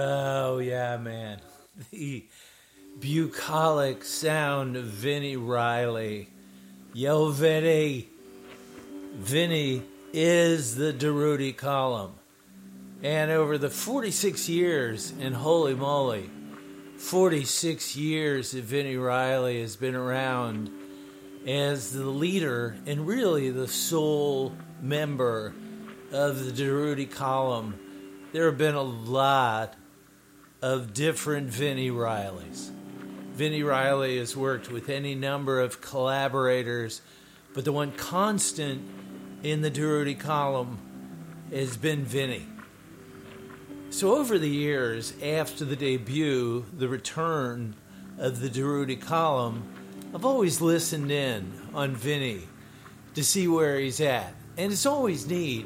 Oh, yeah, man. The bucolic sound of Vinnie Riley. Yo, Vinnie. Vinnie is the Durutti Column. And over the 46 years, and holy moly, 46 years that Vinnie Riley has been around as the leader and really the sole member of the Durutti Column, there have been a lot of different Vinnie Rileys. Vinnie Riley has worked with any number of collaborators, but the one constant in the Durutti Column has been Vinnie. So over the years, after the debut, the return of the Durutti Column, I've always listened in on Vinnie to see where he's at. And it's always neat,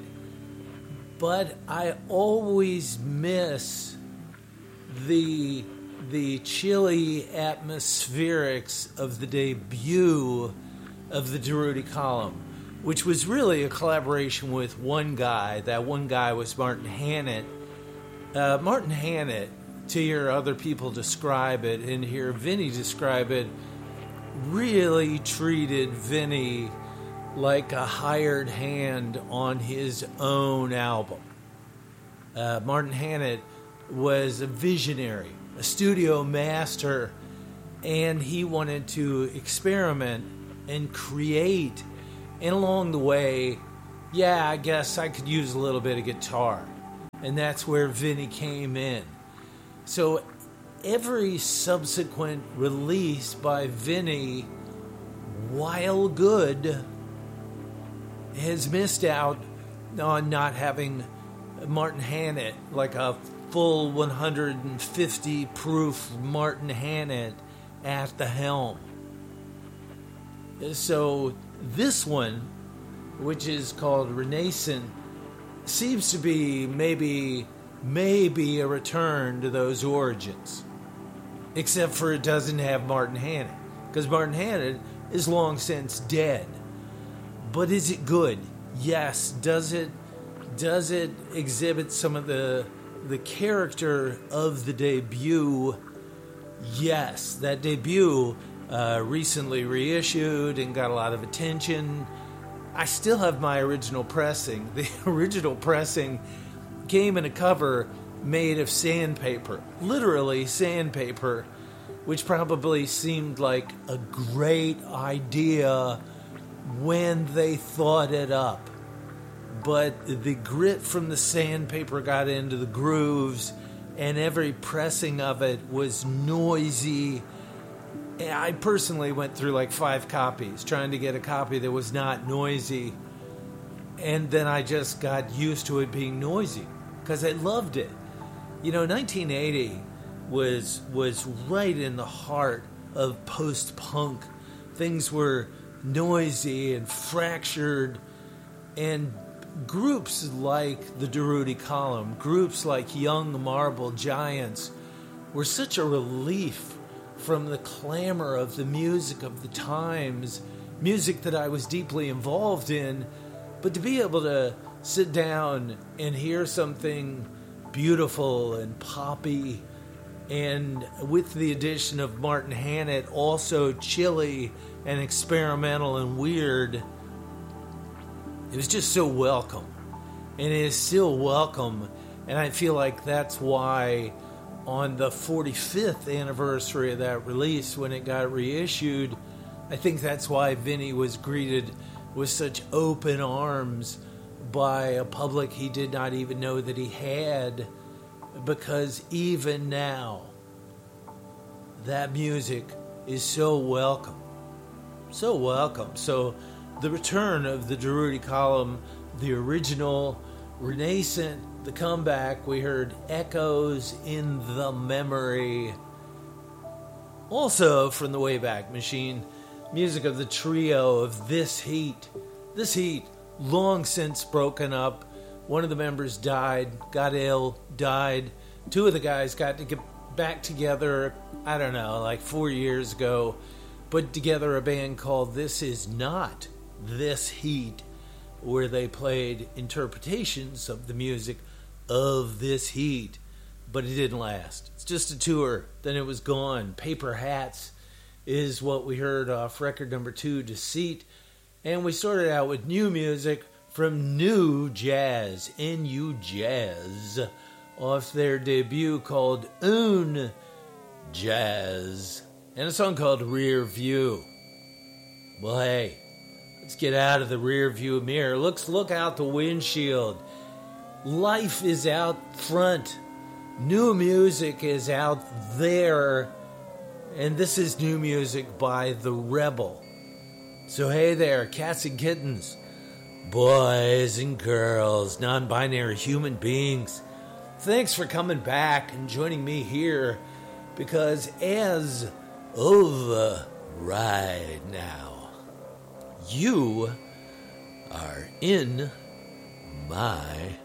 but I always miss the chilly atmospherics of the debut of the Durutti Column, which was really a collaboration with one guy. That one guy was Martin Hannett. Martin Hannett, to hear other people describe it and hear Vinnie describe it, really treated Vinnie like a hired hand on his own album. Martin Hannett was a visionary, a studio master, and he wanted to experiment and create. And along the way, I guess I could use a little bit of guitar. And that's where Vinnie came in. So every subsequent release by Vinnie, while good, has missed out on not having Martin Hannett, like a full 150 proof Martin Hannett at the helm. So this one, which is called Renaissance, seems to be maybe a return to those origins. Except for it doesn't have Martin Hannett. Because Martin Hannett is long since dead. But is it good? Yes. Does it exhibit some of the character of the debut? Yes. That debut recently reissued and got a lot of attention. I still have my original pressing. The original pressing came in a cover made of sandpaper. Literally sandpaper, which probably seemed like a great idea when they thought it up. But the grit from the sandpaper got into the grooves, and every pressing of it was noisy. I personally went through like 5 copies trying to get a copy that was not noisy. And then I just got used to it being noisy because I loved it. 1980 was right in the heart of post-punk. Things were noisy and fractured. And groups like the Durutti Column, groups like Young Marble Giants were such a relief from the clamor of the music of the times, music that I was deeply involved in, but to be able to sit down and hear something beautiful and poppy, and with the addition of Martin Hannett, also chilly and experimental and weird, it was just so welcome. And it is still welcome, and I feel like that's why on the 45th anniversary of that release, when it got reissued, I think that's why Vinnie was greeted with such open arms by a public he did not even know that he had, because even now, that music is so welcome. So welcome. So the return of the Durutti Column, the original, Renaissance, the comeback, we heard Echoes in the Memory. Also from the Wayback Machine, music of the trio of This Heat. This Heat, long since broken up. One of the members died, got ill, died. 2 of the guys got to get back together, I don't know, like 4 years ago. Put together a band called This Is Not This Heat, where they played interpretations of the music of This Heat but it didn't last. It's just a tour. Then it was gone. Paper Hats is what we heard off record number 2, Deceit. And we started out with new music from New Jazz, NU Jazz, off their debut called Un Jazz, and a song called Rear View. Well, hey, let's get out of the rear view mirror. Let's look out the windshield. Life is out front. New music is out there. And this is new music by The Rebel. So hey there, cats and kittens, boys and girls, non-binary human beings. Thanks for coming back and joining me here, because as of right now, you are in my